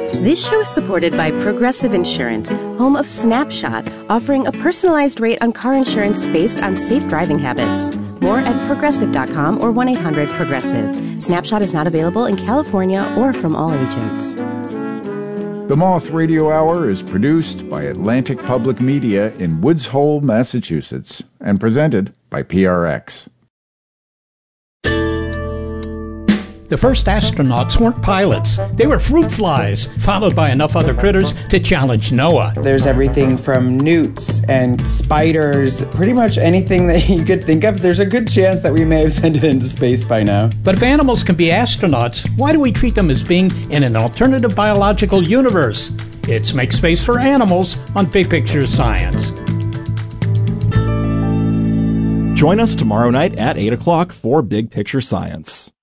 This show is supported by Progressive Insurance, home of Snapshot, offering a personalized rate on car insurance based on safe driving habits. More at Progressive.com or 1-800-PROGRESSIVE. Snapshot is not available in California or from all agents. The Moth Radio Hour is produced by Atlantic Public Media in Woods Hole, Massachusetts, and presented by PRX. The first astronauts weren't pilots. They were fruit flies, followed by enough other critters to challenge Noah. There's everything from newts and spiders, pretty much anything that you could think of. There's a good chance that we may have sent it into space by now. But if animals can be astronauts, why do we treat them as being in an alternative biological universe? It's Make Space for Animals on Big Picture Science. Join us tomorrow night at 8 o'clock for Big Picture Science.